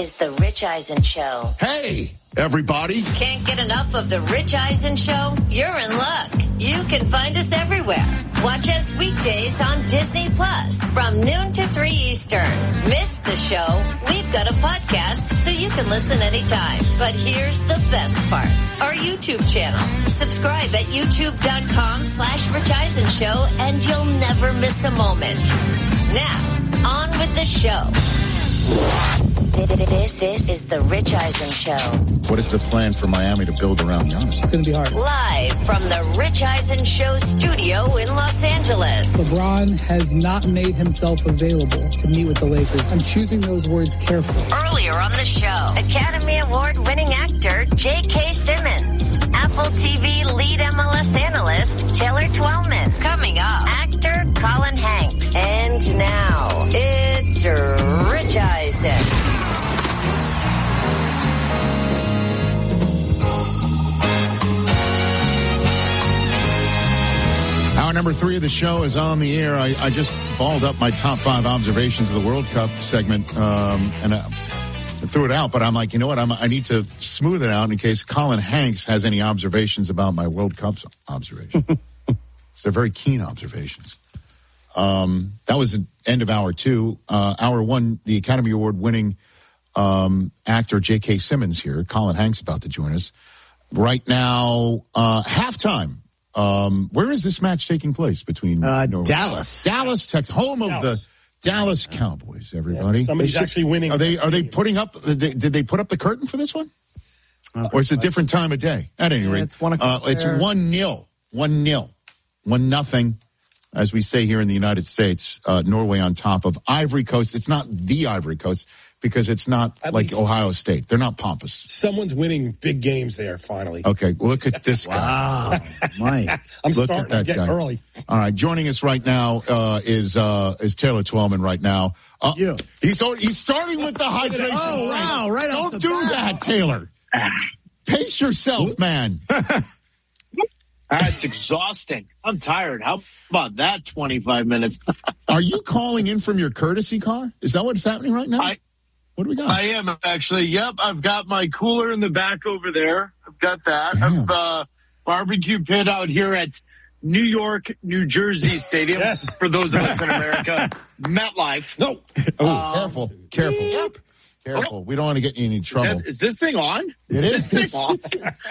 is The Rich Eisen Show. Hey, everybody. Can't get enough of The Rich Eisen Show? You're in luck. You can find us everywhere. Watch us weekdays on Disney Plus from noon to 3 Eastern. Miss the show? We've got a podcast so you can listen anytime. But here's the best part. Our YouTube channel. Subscribe at youtube.com/Rich Eisen Show and you'll never miss a moment. Now, on with the show. This is The Rich Eisen Show. What is the plan for Miami to build around Giannis? It's going to be hard. Live from The Rich Eisen Show studio in Los Angeles. LeBron has not made himself available to meet with the Lakers. I'm choosing those words carefully. Earlier on the show, Academy Award-winning actor J.K. Simmons. Apple TV lead MLS analyst Taylor Twellman. Coming up, actor Colin Hanks. And now, it's Rich Eisen. Hour number 3 of the show is on the air. I just balled up my top 5 observations of the World Cup segment, and I threw it out, but I'm like, you know what? I need to smooth it out in case Colin Hanks has any observations about my World Cup observation. They're very keen observations. That was the end of hour 2. Hour 1, the Academy Award winning actor J.K. Simmons here. Colin Hanks about to join us. Right now, halftime. Where is this match taking place between Dallas? Dallas, Texas, home of the Dallas Cowboys, everybody. Yeah, somebody's actually winning. Are they putting up, did they put up the curtain for this one? Or it's a different time of day? At any rate, it's 1 o'clock. It's 1-0. 1-0, as we say here in the United States. Norway on top of Ivory Coast. It's not the Ivory Coast because it's not like Ohio State. They're not pompous. Someone's winning big games there, finally. Okay, well, look at this guy. Wow, Mike. I'm look starting at to get guy. early. All right, joining us right now is Taylor Twellman right now. He's starting with the hydration. Oh, wow, right off Don't do that, Taylor. Pace yourself, man. It's exhausting. I'm tired. How about that 25 minutes? Are you calling in from your courtesy car? Is that what's happening right now? What do we got? I am, actually. Yep, I've got my cooler in the back over there. I've got that. Damn. I've barbecue pit out here at New York, New Jersey Stadium. Yes. For those of us in America, MetLife. No. Careful. Yep. Careful. We don't want to get you in any trouble. Is this thing on? It is. This thing on?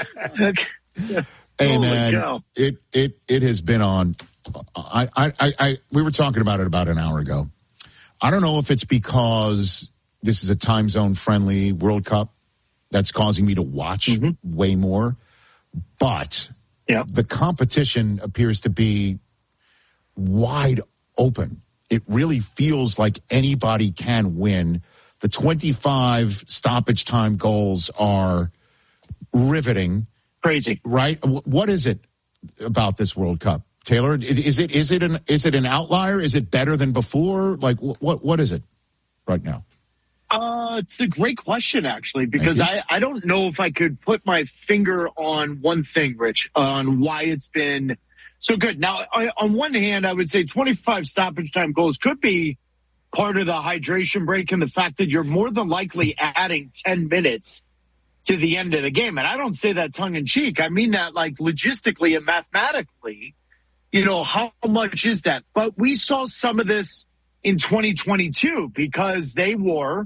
Hey, Holy man, cow. it has been on. We were talking about it about an hour ago. I don't know if it's because this is a time zone friendly World Cup that's causing me to watch way more, but the competition appears to be wide open. It really feels like anybody can win. The 25 stoppage time goals are riveting. Crazy, right? What is it about this World Cup, Taylor? Is it an outlier? Is it better than before? Like what is it right now? It's a great question, actually, because I don't know if I could put my finger on one thing, Rich, on why it's been so good. Now, on one hand, I would say 25 stoppage time goals could be part of the hydration break and the fact that you're more than likely adding 10 minutes to the end of the game. And I don't say that tongue in cheek. I mean that like logistically and mathematically, how much is that? But we saw some of this in 2022 because they were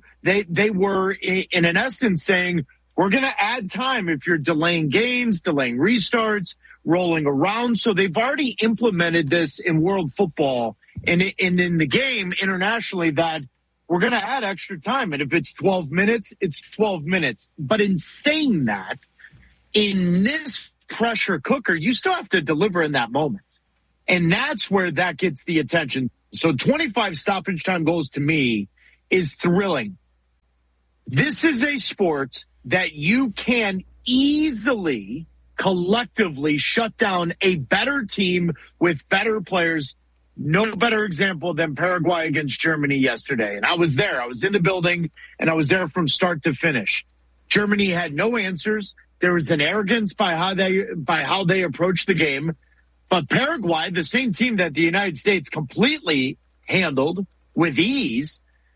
in an essence saying, we're going to add time if you're delaying games, delaying restarts, rolling around. So they've already implemented this in world football and in the game internationally that we're going to add extra time. And if it's 12 minutes, it's 12 minutes. But in saying that, in this pressure cooker, you still have to deliver in that moment. And that's where that gets the attention. So 25 stoppage time goals to me is thrilling. This is a sport that you can easily, collectively shut down a better team with better players. No better example than Paraguay against Germany yesterday. And I was there. I was in the building, and I was there from start to finish. Germany had no answers. There was an arrogance by how they approached the game. But Paraguay, the same team that the United States completely handled with ease,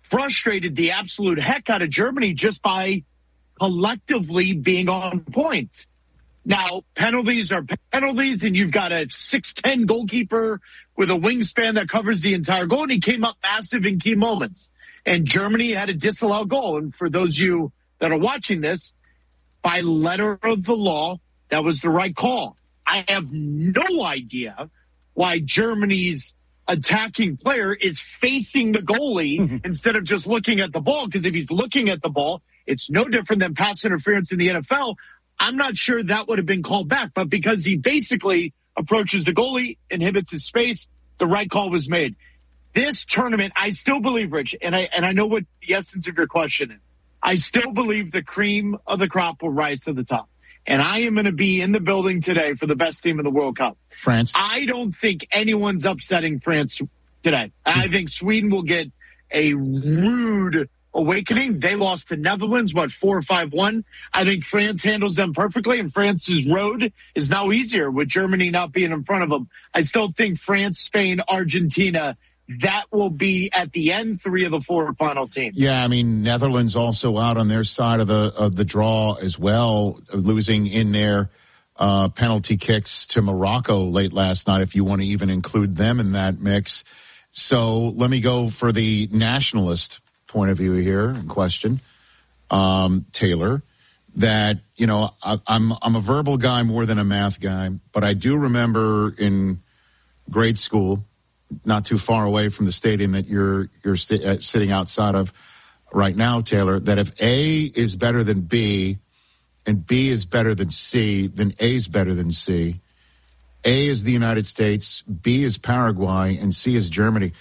frustrated the absolute heck out of Germany just by collectively being on point. Now, penalties are penalties, and you've got a 6'10" goalkeeper with a wingspan that covers the entire goal, and he came up massive in key moments. And Germany had a disallowed goal. And for those of you that are watching this, by letter of the law, that was the right call. I have no idea why Germany's attacking player is facing the goalie instead of just looking at the ball, because if he's looking at the ball, it's no different than pass interference in the NFL. I'm not sure that would have been called back, but because he basically approaches the goalie, inhibits his space, the right call was made. This tournament, I still believe, Rich, and I know what the essence of your question is. I still believe the cream of the crop will rise to the top. And I am going to be in the building today for the best team in the World Cup. France. I don't think anyone's upsetting France today. I think Sweden will get a rude awakening. They lost to Netherlands, 4-5-1. I think France handles them perfectly, and France's road is now easier with Germany not being in front of them. I still think France, Spain, Argentina, that will be at the end 3 of the 4 final teams. Yeah, I mean, Netherlands also out on their side of the draw as well, losing in their penalty kicks to Morocco late last night, if you want to even include them in that mix. So let me go for the nationalist point of view here in question, Taylor, that, you know, I'm a verbal guy more than a math guy, but I do remember in grade school, not too far away from the stadium that you're sitting outside of right now, Taylor, that if A is better than B and B is better than C, then A is better than C. A is the United States, B is Paraguay, and C is Germany.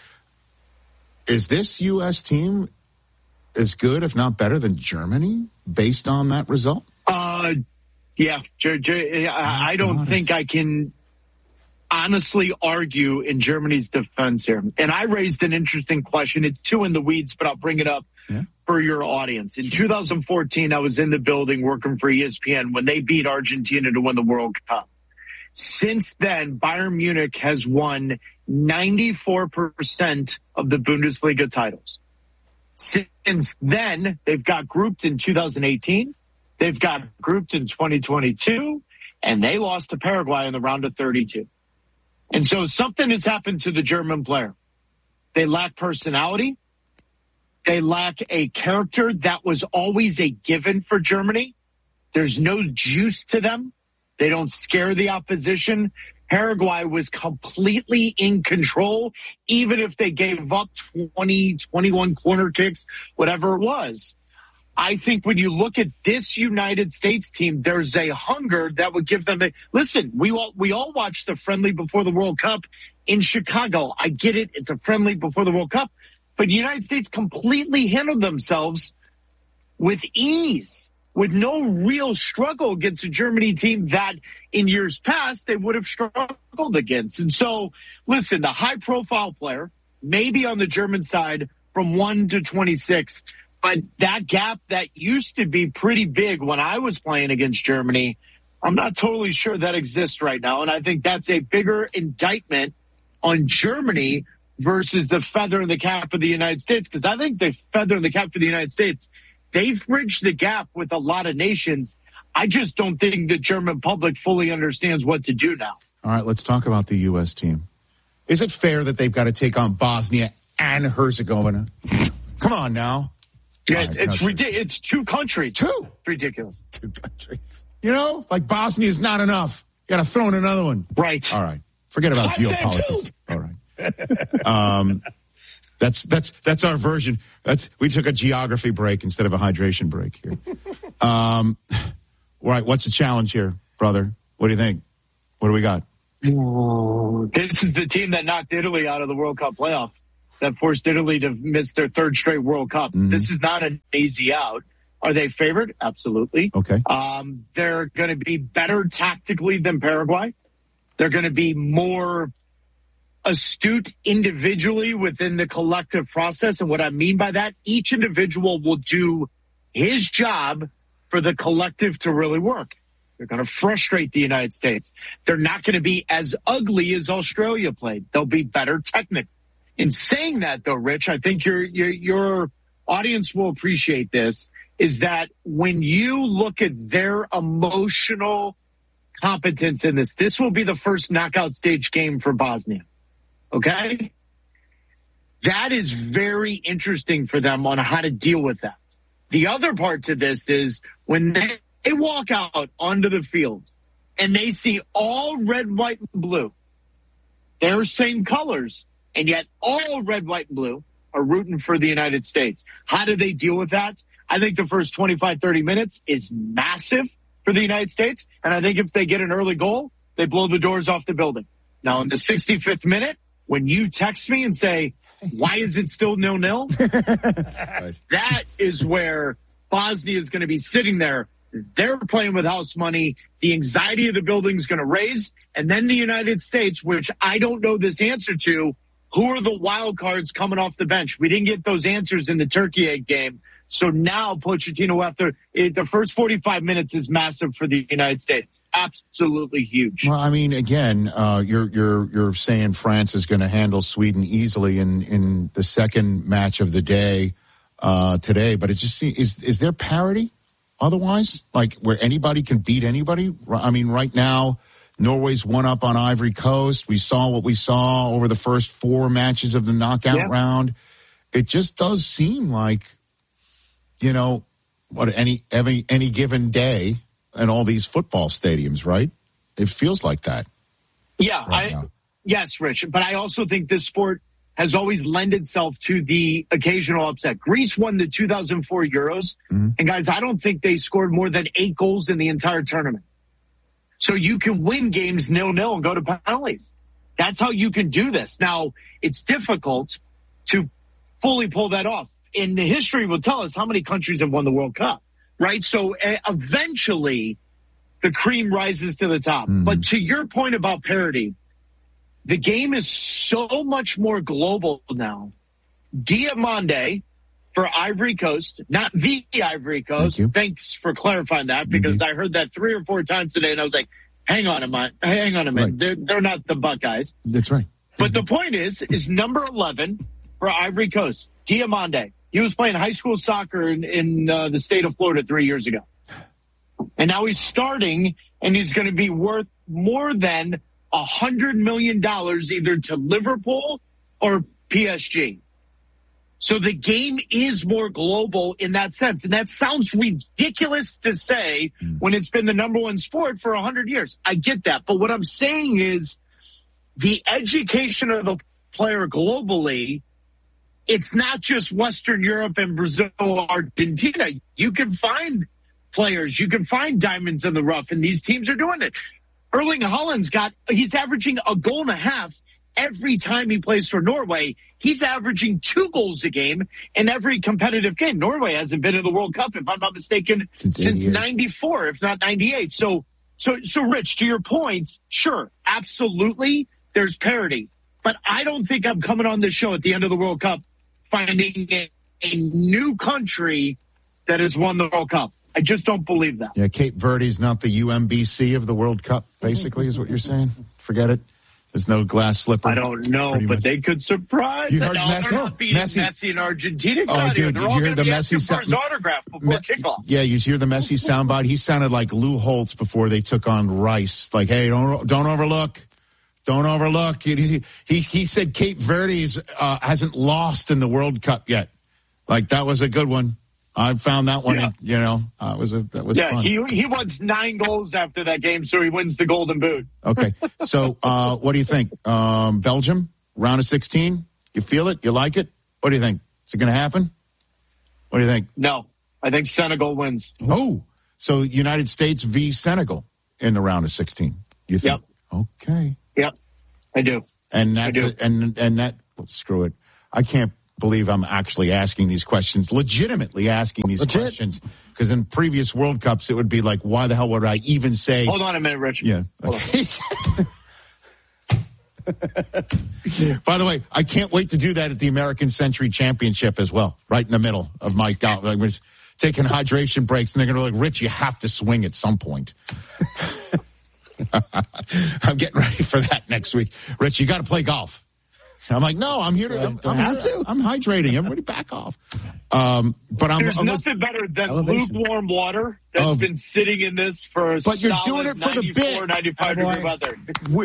Is this U.S. team as good, if not better, than Germany based on that result? Yeah. I don't think I can honestly argue in Germany's defense here. And I raised an interesting question. It's too in the weeds, but I'll bring it up for your audience. In 2014, I was in the building working for ESPN when they beat Argentina to win the World Cup. Since then, Bayern Munich has won 94% of the Bundesliga titles. Since then, they've got grouped in 2018. They've got grouped in 2022, and they lost to Paraguay in the round of 32. And so something has happened to the German player. They lack personality. They lack a character that was always a given for Germany. There's no juice to them. They don't scare the opposition. Paraguay was completely in control, even if they gave up 20, 21 corner kicks, whatever it was. I think when you look at this United States team, there's a hunger that would give them listen, we all watched the friendly before the World Cup in Chicago. I get it. It's a friendly before the World Cup, but the United States completely handled themselves with ease, with no real struggle against a Germany team that in years past they would have struggled against. And so, listen, the high profile player, maybe on the German side from 1 to 26, but that gap that used to be pretty big when I was playing against Germany, I'm not totally sure that exists right now. And I think that's a bigger indictment on Germany versus the feather in the cap of the United States. Because I think the feather in the cap for the United States, they've bridged the gap with a lot of nations. I just don't think the German public fully understands what to do now. All right, let's talk about the U.S. team. Is it fair that they've got to take on Bosnia and Herzegovina? Come on now. Yeah, it's ridiculous. It's 2 countries. 2? It's ridiculous. 2 countries. You know, like Bosnia is not enough. You got to throw in another one. Right. All right. Forget about geopolitics. All right. That's our version. We took a geography break instead of a hydration break here. All right. What's the challenge here, brother? What do you think? What do we got? This is the team that knocked Italy out of the World Cup playoff, that forced Italy to miss their 3rd straight World Cup. Mm-hmm. This is not an easy out. Are they favored? Absolutely. Okay. They're going to be better tactically than Paraguay. They're going to be more astute individually within the collective process. And what I mean by that, each individual will do his job for the collective to really work. They're going to frustrate the United States. They're not going to be as ugly as Australia played. They'll be better technically. In saying that, though, Rich, I think you're audience will appreciate this, is that when you look at their emotional competence in this will be the first knockout stage game for Bosnia. Okay? That is very interesting for them on how to deal with that. The other part to this is when they walk out onto the field and they see all red, white, and blue, they're same colors, and yet all red, white, and blue are rooting for the United States. How do they deal with that? I think the first 25, 30 minutes is massive for the United States, and I think if they get an early goal, they blow the doors off the building. Now, in the 65th minute, when you text me and say, why is it still 0-0? That is where Bosnia is going to be sitting there. They're playing with house money. The anxiety of the building is going to raise. And then the United States, which I don't know this answer to, who are the wild cards coming off the bench? We didn't get those answers in the Turkey egg game. So now Pochettino, after the first 45 minutes, is massive for the United States. Absolutely huge. Well, I mean, again, you're saying France is going to handle Sweden easily in the second match of the day today, but it just seems, is there parity otherwise? Like where anybody can beat anybody? I mean, right now, Norway's one up on Ivory Coast. We saw what we saw over the first 4 matches of the knockout round. It just does seem like, you know, what any given day in all these football stadiums, right? It feels like that. Yeah, yes, Rich. But I also think this sport has always lent itself to the occasional upset. Greece won the 2004 Euros. Mm-hmm. And guys, I don't think they scored more than 8 goals in the entire tournament. So you can win games 0-0 and go to penalties. That's how you can do this. Now, it's difficult to fully pull that off. And the history will tell us how many countries have won the World Cup, right? So eventually the cream rises to the top. Mm. But to your point about parity, the game is so much more global now. Diamande for Ivory Coast, not the Ivory Coast. Thanks for clarifying that, because I heard that 3 or 4 times today and I was like, hang on a minute. Right. They're not the Buckeyes. That's right. But the point is number 11 for Ivory Coast, Diamande. He was playing high school soccer in the state of Florida 3 years ago. And now he's starting, and he's going to be worth more than $100 million either to Liverpool or PSG. So the game is more global in that sense. And that sounds ridiculous to say when it's been the number one sport for 100 years. I get that. But what I'm saying is the education of the player globally, it's not just Western Europe and Brazil, Argentina. You can find players. You can find diamonds in the rough, and these teams are doing it. Erling Haaland's he's averaging 1.5 goals every time he plays for Norway. He's averaging 2 goals a game in every competitive game. Norway hasn't been in the World Cup, if I'm not mistaken, since 94, if not 98. So Rich, to your point, sure, absolutely, there's parity. But I don't think I'm coming on this show at the end of the World Cup finding a new country that has won the World Cup. I just don't believe that. Yeah, Cape Verde's not the UMBC of the World Cup, basically, is what you're saying? Forget it. There's no glass slipper. I don't know, but they could surprise. You heard Messi in Argentina. Oh, dude, did you hear the Messi autograph before kickoff? Yeah, you hear the Messi soundbite? He sounded like Lou Holtz before they took on Rice. Like, hey, don't overlook. Don't overlook. He said Cape Verde's hasn't lost in the World Cup yet. Like, that was a good one. I found that one, that was fun. He wants 9 goals after that game, so he wins the Golden Boot. Okay. So, what do you think? Belgium, round of 16? You feel it? You like it? What do you think? Is it going to happen? What do you think? No. I think Senegal wins. Oh, so United States v. Senegal in the round of 16. You think? Yep. Okay. Yep. I do. And that's screw it. I can't believe I'm actually asking these questions, legitimately asking these questions, because in previous World Cups it would be like, why the hell would I even say? Hold on a minute, Rich. Yeah. Okay. By the way, I can't wait to do that at the American Century Championship as well, right in the middle of my golf. Like, we're taking hydration breaks, and they're going to be like, Rich, you have to swing at some point. I'm getting ready for that next week. Rich, you got to play golf. I'm like, no, I'm here to. I'm hydrating. Everybody back off. But there's nothing better than lukewarm water that's been sitting in this for. But you're doing it for the bit. 95 degree weather.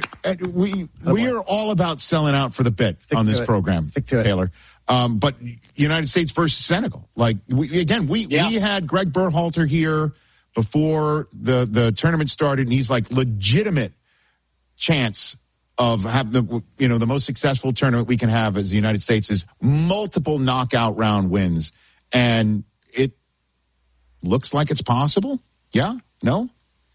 We are all about selling out for the bit on this program, Taylor. But United States versus Senegal. Like we had Greg Berhalter here before the tournament started, and he's like legitimate chance of having the most successful tournament we can have as the United States is multiple knockout round wins. And it looks like it's possible. Yeah? No?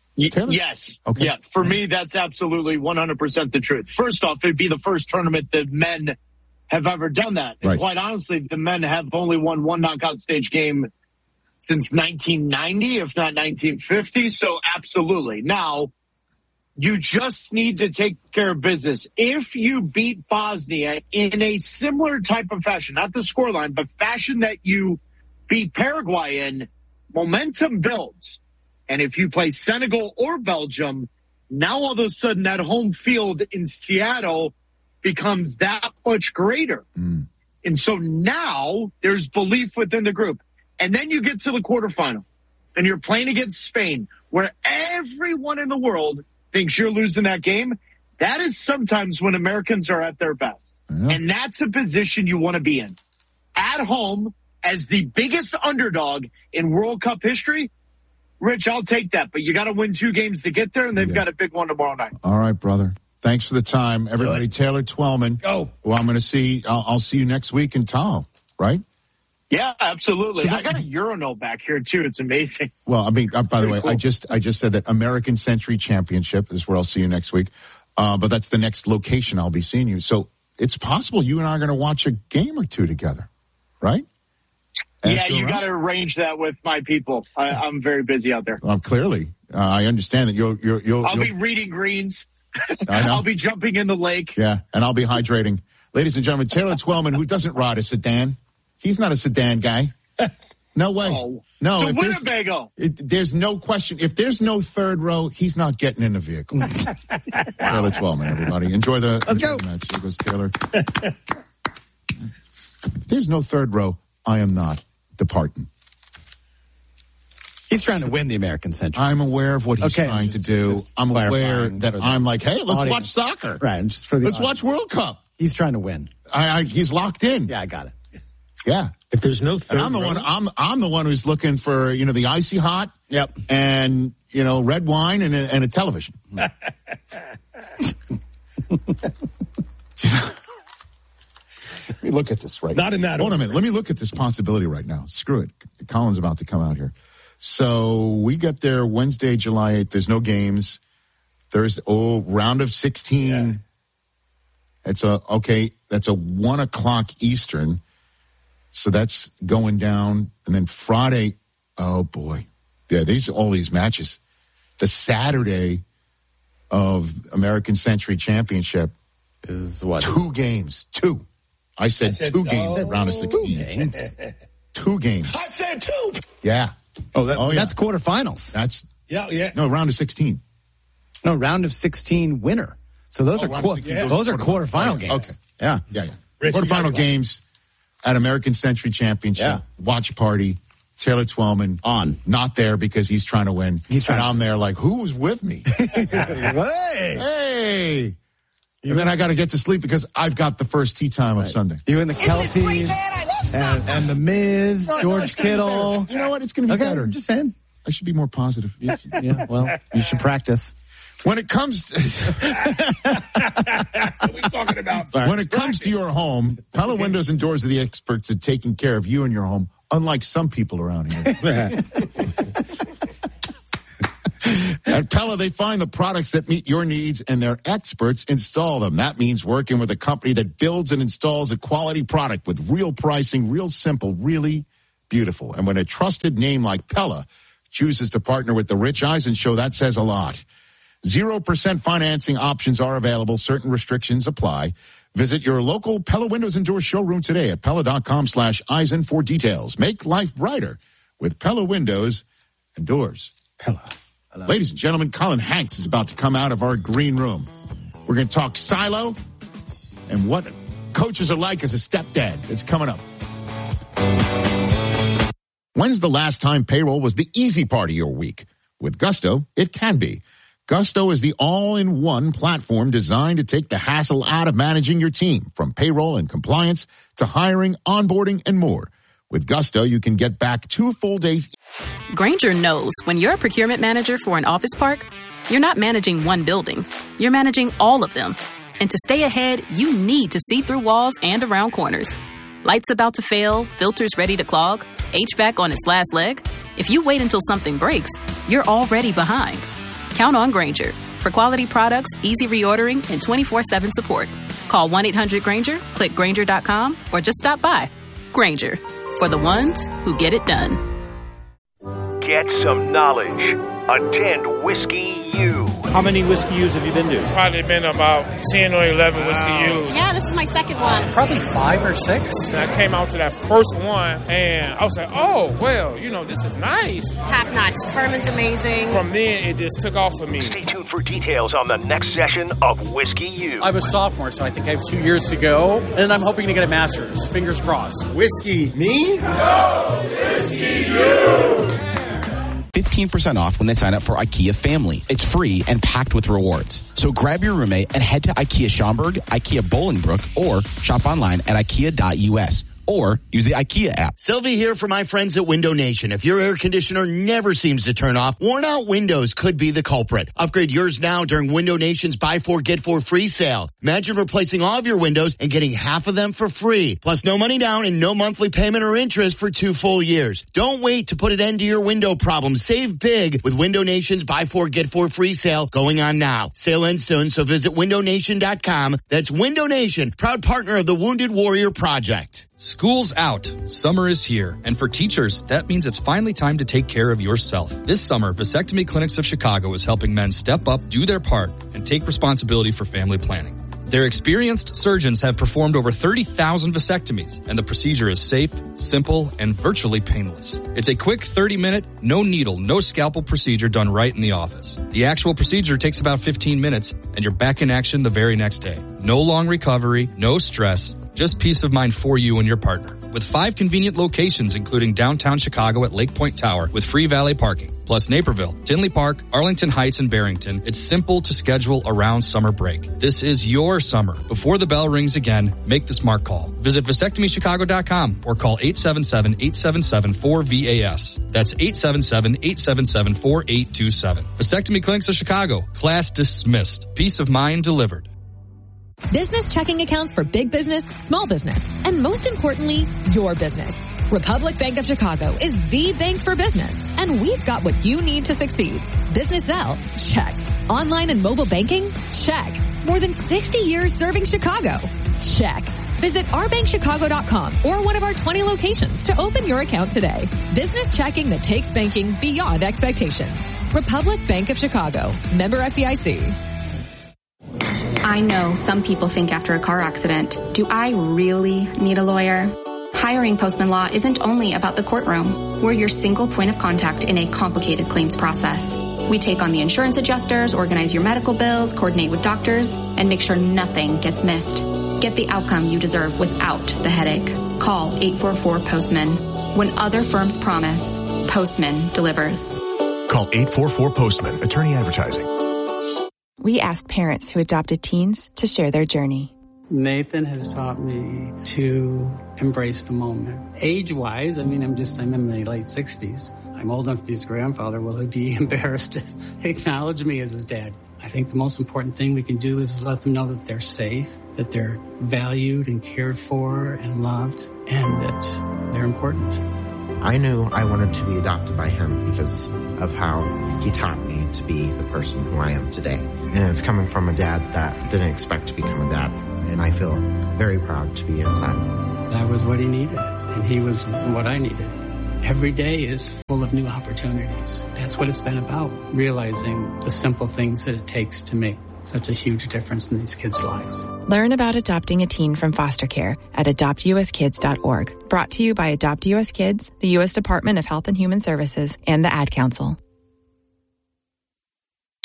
Yes. Okay. Yeah. For me, that's absolutely 100% the truth. First off, it'd be the first tournament that men have ever done that. And quite honestly, the men have only won one knockout stage game since 1990, if not 1950. So absolutely. Now, you just need to take care of business. If you beat Bosnia in a similar type of fashion, not the scoreline, but fashion that you beat Paraguay in, momentum builds. And if you play Senegal or Belgium, now all of a sudden that home field in Seattle becomes that much greater. And so now there's belief within the group. And then you get to the quarterfinal and you're playing against Spain, where everyone in the world thinks you're losing that game. That is sometimes when Americans are at their best. Yeah. And that's a position you want to be in. At home, as the biggest underdog in World Cup history, Rich, I'll take that. But you got to win 2 games to get there, and they've got a big one tomorrow night. All right, brother. Thanks for the time, everybody. Taylor Twellman. Go. Well, I'm going to see. I'll see you next week in Tahoe, right? Yeah, absolutely. So I got a Euronote back here too. It's amazing. Well, I mean, by the way, cool. I just said that American Century Championship is where I'll see you next week. But that's the next location I'll be seeing you. So it's possible you and I are going to watch a game or two together, right? Yeah, you got to arrange that with my people. I'm very busy out there. Clearly, I understand that you'll I'll be reading greens. I know. I'll be jumping in the lake. Yeah, and I'll be hydrating. Ladies and gentlemen, Taylor Twellman, who doesn't ride a sedan. He's not a sedan guy. No way. Oh, no. To Winnebago. There's no question. If there's no third row, he's not getting in the vehicle. Taylor Twellman, everybody. Enjoy the match. Here goes Taylor. If there's no third row, I am not departing. He's trying to win the American Century. I'm aware of what he's trying to do. I'm aware that I'm like, hey, let's watch soccer. Right. And just for let's watch World Cup. He's trying to win. He's locked in. Yeah, I got it. Yeah. If there's no third and I'm the one who's looking for, the icy hot. Yep. And, red wine and a television. Let me look at this right now. Not in that order. Hold on a minute. Let me look at this possibility right now. Screw it. Colin's about to come out here. So we get there Wednesday, July 8th. There's no games. There's round of 16. Yeah. That's a 1:00 Eastern. So that's going down. And then Friday, oh boy. Yeah, all these matches. The Saturday of American Century Championship is what? 2 games. 2. I said 2 games at round of 16. 2 games. I said 2. Yeah. That's quarterfinals. That's yeah. No, round of 16. No, round of 16 winner. So those are quarterfinal games. Okay. Yeah. Rich, quarterfinal games at American Century Championship. Yeah. Watch party. Taylor Twellman not there because he's trying to win. I'm there like, who's with me? Hey. And then I got to get to sleep because I've got the first tea time of Sunday. You and the Kelseys and the Miz, George Kittle. You know what? It's going to be better. I'm just saying. I should be more positive. You should practice. When it comes when it comes to your home, Pella Windows and Doors are the experts at taking care of you and your home, unlike some people around here. At Pella, they find the products that meet your needs and their experts install them. That means working with a company that builds and installs a quality product with real pricing, real simple, really beautiful. And when a trusted name like Pella chooses to partner with the Rich Eisen Show, that says a lot. 0% financing options are available. Certain restrictions apply. Visit your local Pella Windows and Doors showroom today at Pella.com/Eisen for details. Make life brighter with Pella Windows and Doors. Pella. Ladies and gentlemen, Colin Hanks is about to come out of our green room. We're going to talk silo and what coaches are like as a stepdad. It's coming up. When's the last time payroll was the easy part of your week? With Gusto, it can be. Gusto is the all-in-one platform designed to take the hassle out of managing your team, from payroll and compliance to hiring, onboarding, and more. With Gusto, you can get back 2 full days. Grainger knows when you're a procurement manager for an office park, you're not managing one building. You're managing all of them. And to stay ahead, you need to see through walls and around corners. Lights about to fail, filters ready to clog, HVAC on its last leg. If you wait until something breaks, you're already behind. Count on Grainger for quality products, easy reordering, and 24/7 support. Call 1-800-GRAINGER, click Grainger.com, or just stop by. Grainger, for the ones who get it done. Get some knowledge. Attend Whiskey U. How many Whiskey U's have you been to? Probably been about 10 or 11 Whiskey U's. Yeah, this is my second one. Probably 5 or 6. And I came out to that first one, and I was like, oh, well, this is nice. Top notch. Herman's amazing. From then, it just took off for me. Stay tuned for details on the next session of Whiskey U. I'm a sophomore, so I think I have 2 years to go, and I'm hoping to get a master's. Fingers crossed. Whiskey, me? No, Whiskey U! 15% off when they sign up for IKEA Family. It's free and packed with rewards. So grab your roommate and head to IKEA Schaumburg, IKEA Bolingbrook, or shop online at IKEA.us. Or use the IKEA app. Sylvie here for my friends at Window Nation. If your air conditioner never seems to turn off, worn out windows could be the culprit. Upgrade yours now during Window Nation's Buy 4, Get 4 free sale. Imagine replacing all of your windows and getting half of them for free. Plus no money down and no monthly payment or interest for 2 full years. Don't wait to put an end to your window problem. Save big with Window Nation's Buy 4, Get 4 free sale going on now. Sale ends soon, so visit windownation.com. That's Window Nation, proud partner of the Wounded Warrior Project. School's out. Summer is here. And for teachers, that means it's finally time to take care of yourself. This summer, Vasectomy Clinics of Chicago is helping men step up, do their part, and take responsibility for family planning. Their experienced surgeons have performed over 30,000 vasectomies, and the procedure is safe, simple, and virtually painless. It's a quick 30-minute, no needle, no scalpel procedure done right in the office. The actual procedure takes about 15 minutes, and you're back in action the very next day. No long recovery, no stress, just peace of mind for you and your partner. With 5 convenient locations, including downtown Chicago at Lake Point Tower with free valet parking, plus Naperville, Tinley Park, Arlington Heights, and Barrington, it's simple to schedule around summer break. This is your summer. Before the bell rings again, make the smart call. Visit vasectomychicago.com or call 877-877-4VAS. That's 877-877-4827. Vasectomy Clinics of Chicago. Class dismissed. Peace of mind delivered. Business checking accounts for big business, small business, and most importantly, your business. Republic Bank of Chicago is the bank for business, and we've got what you need to succeed. Business Zelle? Check. Online and mobile banking? Check. More than 60 years serving Chicago? Check. Visit ourbankchicago.com or one of our 20 locations to open your account today. Business checking that takes banking beyond expectations. Republic Bank of Chicago. Member FDIC. I know some people think after a car accident, do I really need a lawyer? Hiring Postman Law isn't only about the courtroom. We're your single point of contact in a complicated claims process. We take on the insurance adjusters, organize your medical bills, coordinate with doctors, and make sure nothing gets missed. Get the outcome you deserve without the headache. Call 844-POSTMAN. When other firms promise, Postman delivers. Call 844-POSTMAN. Attorney Advertising. We asked parents who adopted teens to share their journey. Nathan has taught me to embrace the moment. Age-wise, I'm in my late 60s. I'm old enough to be his grandfather. Will he be embarrassed to acknowledge me as his dad? I think the most important thing we can do is let them know that they're safe, that they're valued and cared for and loved, and that they're important. I knew I wanted to be adopted by him because of how he taught me to be the person who I am today. And it's coming from a dad that didn't expect to become a dad. And I feel very proud to be his son. That was what he needed, and he was what I needed. Every day is full of new opportunities. That's what it's been about, realizing the simple things that it takes to make such a huge difference in these kids' lives. Learn about adopting a teen from foster care at adoptuskids.org. Brought to you by Adopt U.S. Kids, the U.S. Department of Health and Human Services, and the Ad Council.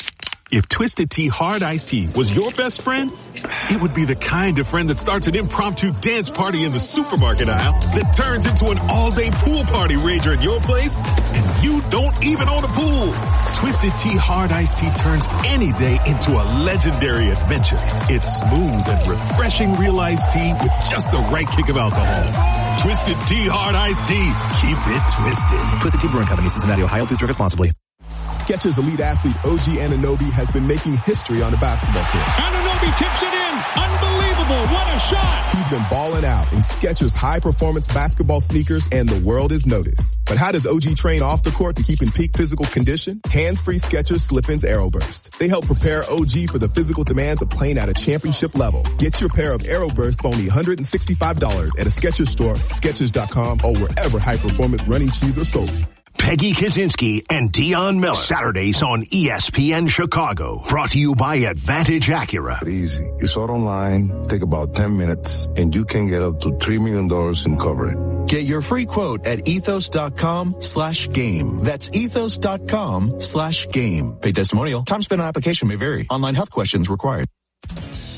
If Twisted Tea Hard Iced Tea was your best friend, it would be the kind of friend that starts an impromptu dance party in the supermarket aisle that turns into an all-day pool party rager at your place, and you don't even own a pool. Twisted Tea Hard Iced Tea turns any day into a legendary adventure. It's smooth and refreshing real iced tea with just the right kick of alcohol. Twisted Tea Hard Iced Tea. Keep it twisted. Twisted Tea Brewing Company, Cincinnati, Ohio. Please drink responsibly. Skechers elite athlete OG Anunoby has been making history on the basketball court. Anunoby tips it in. Unbelievable. What a shot. He's been balling out in Skechers high-performance basketball sneakers, and the world has noticed. But how does OG train off the court to keep in peak physical condition? Hands-free Skechers Slip-ins Aeroburst. They help prepare OG for the physical demands of playing at a championship level. Get your pair of Aeroburst for only $165 at a Skechers store, Skechers.com, or wherever high-performance running shoes are sold. Peggy Kaczynski and Dion Miller. Saturdays on ESPN Chicago. Brought to you by Advantage Acura. Easy. It's all online. Take about 10 minutes, and you can get up to $3 million in coverage. Get your free quote at ethos.com/game. That's ethos.com/game. Pay testimonial. Time spent on application may vary. Online health questions required.